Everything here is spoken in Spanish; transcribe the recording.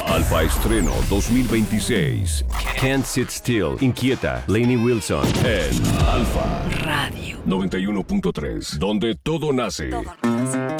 Alfa Estreno 2026. Can't Sit Still, Inquieta, Lainey Wilson. En Alfa Radio 91.3, donde todo nace.